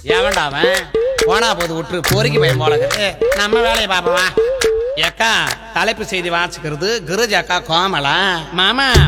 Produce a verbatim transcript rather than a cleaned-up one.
எவன்டா அவன்? போனா போது விட்டுரு, பொறுக்கி பையன் போலக்குது. நம்ம வேலையை பாப்பவா. ஏக்கா தலைப்பு செய்தி வாசிக்கிறது கிருஜ் அக்கா கோமலா. மாமா